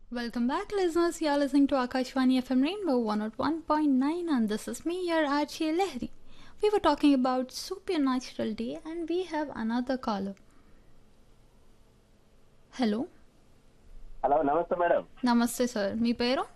Welcome back, listeners. You are listening to Akashvani FM Rainbow 101.9, and this is me, your RJ Lehri. We were talking about supernatural day, and we have another caller. Hello. Hello నమస్తే madam. Namaste, sir. మీ పేరు?